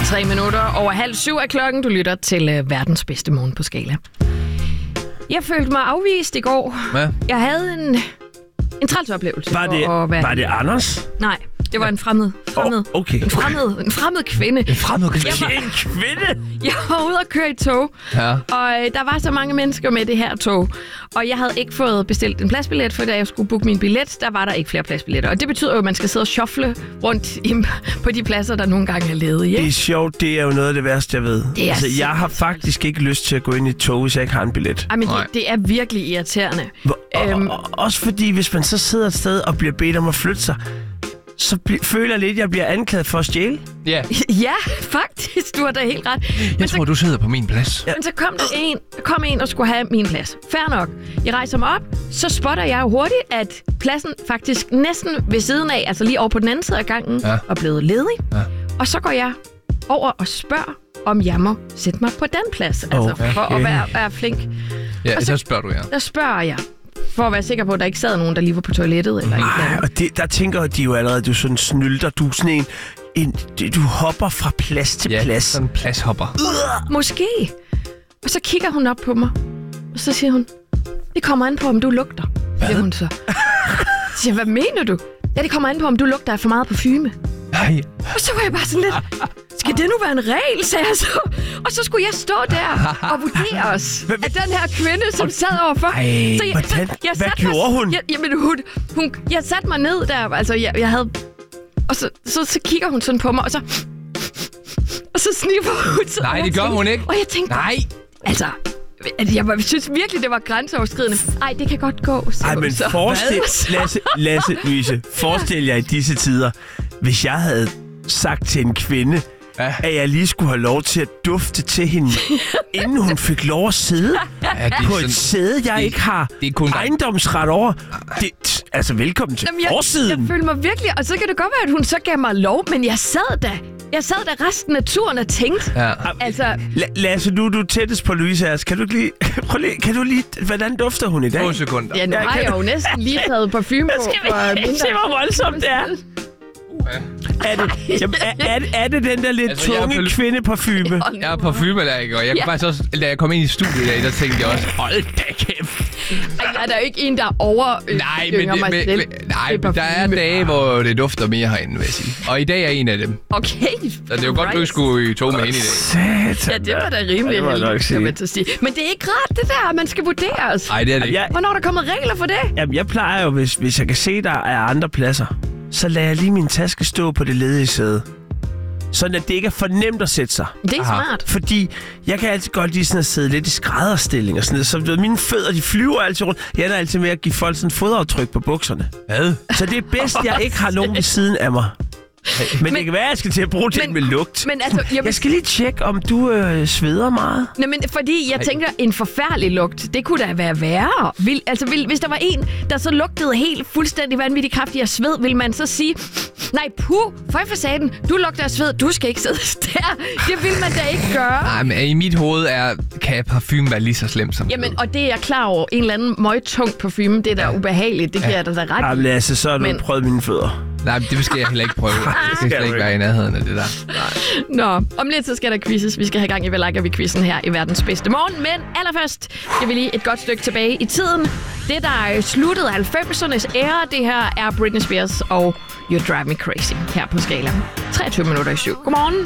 3 minutter over 6:30 er klokken. Du lytter til verdens bedste morgen på Skala. Jeg følte mig afvist i går. Hvad? Jeg havde en træls oplevelse. Var det Anders? Nej, det var en fremmed. Okay. En fremmed kvinde. En fremmed kvinde? En kvinde? Jeg var ude at køre i tog, Ja. og der var så mange mennesker med det her tog. Og jeg havde ikke fået bestilt en pladsbillet, for da jeg skulle booke min billet, der var der ikke flere pladsbilletter. Og det betyder jo, at man skal sidde og shuffle rundt på de pladser, der nogle gange er ledige. Det er sjovt, det er jo noget af det værste, jeg ved. Altså, jeg har faktisk ikke lyst til at gå ind i et tog, hvis jeg ikke har en billet. Ej, men det er virkelig irriterende. Og også fordi, hvis man så sidder et sted og bliver bedt om at flytte sig, så føler jeg lidt, at jeg bliver anklaget for at stjæle. Ja. Ja, faktisk. Du har da helt ret. Jeg tror, du sidder på min plads. Men så kom en og skulle have min plads. Fair nok. Jeg rejser mig op, så spotter jeg jo hurtigt, at pladsen faktisk næsten ved siden af, altså lige over på den anden side af gangen, er blevet ledig. Ja. Og så går jeg over og spørger, om jeg må sætte mig på den plads. Altså for at være flink. Ja, og så spørger du, ja. Der spørger jeg. For at være sikker på, at der ikke sad nogen, der lige var på toilettet. Eller og der tænker de jo allerede, du er sådan en snylter. Du er sådan du hopper fra plads til plads. Ja, sådan en pladshopper. Måske. Og så kigger hun op på mig. Og så siger hun, det kommer an på, om du lugter. Siger hun så. Så siger, hvad mener du? Ja, det kommer an på, om du lugter af for meget parfume. Nej. Og så var jeg bare sådan lidt, skal det nu være en regel, sagde jeg så. Og så skulle jeg stå der og vurdere os af den her kvinde, som sad overfor. Hvad gjorde hun? Jeg satte mig ned der, altså jeg havde... Og så kigger hun sådan på mig, og så sniffer hun sådan. Nej, det gør hun ikke. Og jeg tænkte, altså... Jeg synes virkelig, det var grænseoverskridende. Ej, det kan godt gå. Ej, men Lasse, Louise, forestil jer i disse tider, hvis jeg havde sagt til en kvinde, at jeg lige skulle have lov til at dufte til hende, inden hun fik lov at sidde på et sæde, jeg ikke har ejendomsret over. Altså, velkommen til forsiden. Jeg følte mig virkelig, og så kan det godt være, at hun så gav mig lov, men jeg sad der resten af turen og tænkte. Ja. Altså... Lasse, du er tættest på Louise. Kan du lige... Hvordan dufter hun i dag? 2 sekunder. Ja, nu har jeg jo næsten lige taget parfume på. Se, hvor voldsomt det er. Er det den der lidt tunge kvindeparfume? Jeg er parfumeallergiker, og jeg kunne faktisk også, da jeg kom ind i studiet i dag, der tænkte jeg også, hold da kæft. Ej, jeg er der jo ikke en, der overgynger mig selv. Nej, men der er dage, hvor det dufter mere herinde, vil jeg sige. Og i dag er en af dem. Okay. Så det er jo godt, du skulle i tog med hende i dag. Ja, det var da rimelig heldigt, kan man til at sige. Men det er ikke rart, det der, man skal vurderes. Nej, det er det ikke. Hvornår er der kommet regler for det? Jamen, jeg plejer jo, hvis jeg kan se, der er andre pladser, så lader jeg lige min taske stå på det ledige sæde. Sådan at det ikke er for nemt at sætte sig. Det er smart. Fordi jeg kan altid godt lige sådan at sidde lidt i skrædderstilling og sådan noget. Så mine fødder, de flyver altid rundt. Jeg er altid med at give folk sådan fodaftryk på bukserne. Hvad? Så det er bedst, jeg ikke har nogen ved siden af mig. Men det kan være, at jeg skal til at bruge det med lugt. Men altså, jeg skal lige tjekke, om du sveder meget. Nej, men fordi jeg tænker, en forfærdelig lugt, det kunne da være værre. Hvis der var en, der så lugtede helt fuldstændig vanvittigt kraftig af sved, vil man så sige, nej, føj for satan, du lugter af sved, du skal ikke sidde der. Det vil man da ikke gøre. Nej, men i mit hoved kan parfume være lige så slemt som Jamen, og det er jeg klar over. En eller anden møgtung parfume, det er da ubehageligt. Det giver jeg da ret i. Jamen, Lasse, så har du prøvet mine fødder. Nej, det skal jeg heller ikke prøve. Det skal slet ikke være i nærheden af det der. Nå, om lidt så skal der quizzes. Vi skal have gang i Valaga-quizzen her i verdens bedste morgen. Men allerførst skal vi lige et godt stykke tilbage i tiden. Det, der sluttede 90'ernes æra, det her er Britney Spears og You Drive Me Crazy her på Skala. 23 minutter i 7. Godmorgen.